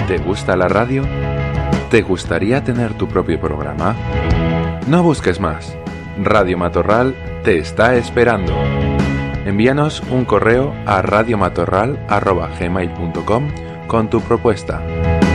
¿Te gusta la radio? ¿Te gustaría tener tu propio programa? No busques más. Radio Matorral te está esperando. Envíanos un correo a radiomatorral@gmail.com con tu propuesta.